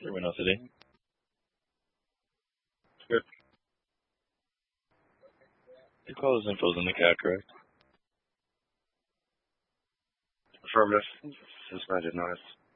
Everyone else today. Good. Your call is info in the cat, correct? Affirmative. Suspended notice.